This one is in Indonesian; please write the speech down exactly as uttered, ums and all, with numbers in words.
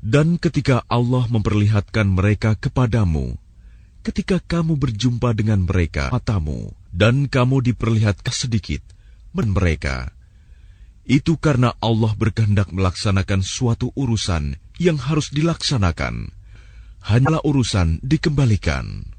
Dan ketika Allah memperlihatkan mereka kepadamu, ketika kamu berjumpa dengan mereka matamu, dan kamu diperlihatkan sedikit men mereka, itu karena Allah berkehendak melaksanakan suatu urusan yang harus dilaksanakan. Hanyalah urusan dikembalikan.